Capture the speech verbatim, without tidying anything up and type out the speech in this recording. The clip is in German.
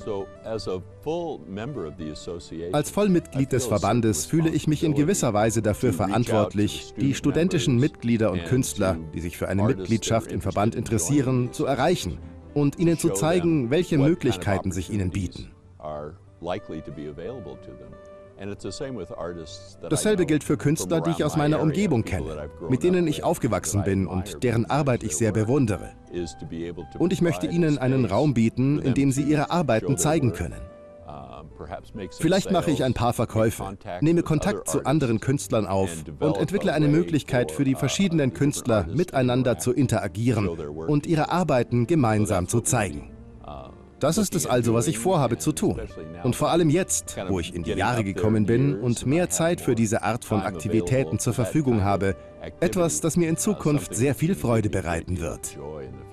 Als Vollmitglied des Verbandes fühle ich mich in gewisser Weise dafür verantwortlich, die studentischen Mitglieder und Künstler, die sich für eine Mitgliedschaft im Verband interessieren, zu erreichen und ihnen zu zeigen, welche Möglichkeiten sich ihnen bieten. Dasselbe gilt für Künstler, die ich aus meiner Umgebung kenne, mit denen ich aufgewachsen bin und deren Arbeit ich sehr bewundere. Und ich möchte ihnen einen Raum bieten, in dem sie ihre Arbeiten zeigen können. Vielleicht mache ich ein paar Verkäufe, nehme Kontakt zu anderen Künstlern auf und entwickle eine Möglichkeit für die verschiedenen Künstler, miteinander zu interagieren und ihre Arbeiten gemeinsam zu zeigen. Das ist es also, was ich vorhabe zu tun. Und vor allem jetzt, wo ich in die Jahre gekommen bin und mehr Zeit für diese Art von Aktivitäten zur Verfügung habe, etwas, das mir in Zukunft sehr viel Freude bereiten wird.